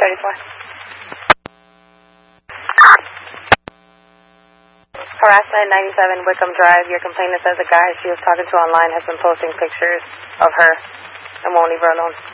Harassment 97 Wickham Drive. Your complainant says the guy she was talking to online has been posting pictures of her and won't leave her alone.